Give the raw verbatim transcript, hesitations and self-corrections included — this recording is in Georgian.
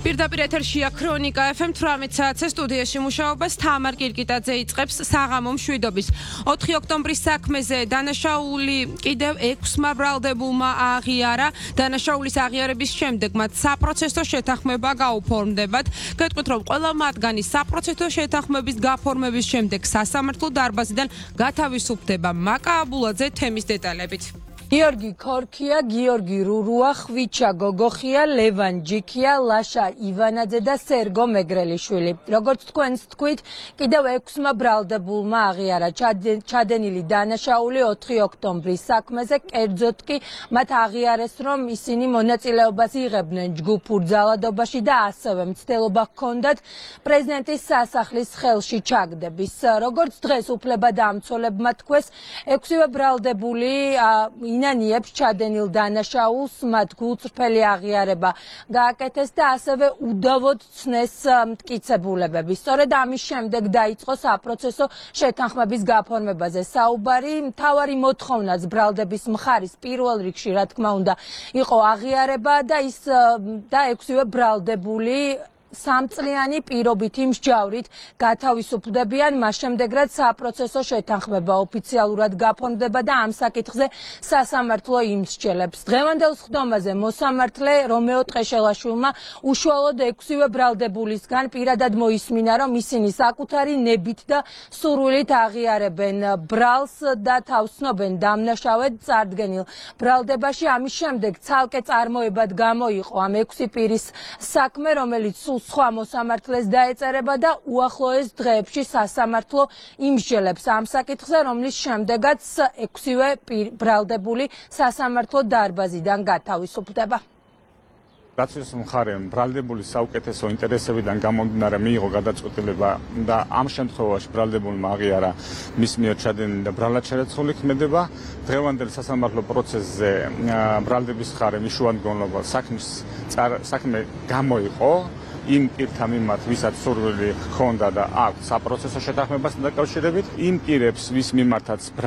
პირდაპირ ეთერშია ქრონიკა ეფ ემ თვრამეტ საათზე სტუდიაში მუშაობას თამარ კირკიტაძე იწყებს საღამო მშვიდობის. ოთხი ოქტომბრის საქმეზე დანაშაული კიდევ ექვსმა ბრალდებულმა აღიარა. დანაშაულის აღიარების შემდეგ მათ საპროცესო შეთანხმება გაუფორმდებათ. გეტყვით, რომ ყველა მათგანი საპროცესო შეთანხმების გაფორმების შემდეგ სასამართლო დარბაზიდან გათავისუფლდება. მაკა აბულაძე თემის დეტალებით. გიორგი ქორქია, გიორგი რურუა, ხვიჩა გოგოხია, ლევან ჯიქია, ლაშა ივანაძე და სერგო მეგრელიშვილი. როგორც თქვენს თქვით, კიდევ ექვსმა ბრალდებულმა აღიარა ჩადენილი დანაშაული ოთხი ოქტომბრის საქმეზე, კერძოდ კი მათ აღიარეს, რომ ისინი მონაწილეობას იღებდნენ ჯგუფურ ძალადობაში და ასევე მცდელობა ჰქონდათ პრეზიდენტის სასახლის ხელში ჩაგდების. როგორც დღეს უფლებადამცველებმა თქვეს, ექვსივე ბრალდებული ინანიებს ჩადენილ დანაშაულს, მათ გულწრფელი აღიარება გააკეთეს და ასევე უდავოდ ცნეს მტკიცებულებები. სწორედ ამის შემდეგ დაიწყო საპროცესო შეთანხმების გაფორმებაზე საუბარი. მთავარი მოთხოვნაც ბრალდების მხარის პირველ რიგში, რა თქმა უნდა, იყო აღიარება და ის და ექვსივე ბრალდებული სამწლიანი პირობითი მსჯავრით გათავისუფლდებიან, მას შემდეგ რაც საპროცესო შეთანხმება ოფიციალურად გაფორმდება და ამ საკითხზე სასამართლო იმსჯელებს. დღევანდელ სხდომაზე მოსამართლე რომეო ტყეშელაშვილმა უშუალოდ ექვსივე ბრალდებულისგან პირადად მოისმინა, რომ ისინი საკუთარი ნებით და სურვილით აღიარებენ ბრალს და თავს ცნობენ დამნაშავედ წარდგენილ ბრალდებაში. ამის შემდეგ ცალკე წარმოებად გამოიყო ამ ექვსი პირის საქმე, რომელიც სხვა მოსამართლეს დაეწერება და უახლოეს დღეებში სასამართლო იმსჯელებს ამ საკითხზე, რომლის შემდეგაც ექვსივე ბრალდებული სასამართლო დარბაზიდან გათავისუფლდება. რაციის მხარემ ბრალდებული საუკეთესო ინტერესებიდან გამომდინარე მიიღო გადაწყვეტილება და ამ შემთხვევაში ბრალდებულმა აღიარა მის მიერ ჩადენილი და ბრალად შერეცხული ქმედება. დღევანდელ სასამართლო პროცესზე ბრალდების მხარემ იშუადგონლობა საქმის საქმე გამოიყო იმ პირთა მიმართ, ვისაც სურვილი ჰქონდა და აქვს საპროცესო შეთანხმებასთან დაკავშირებით, იმ პირებს, ვის მიმართაც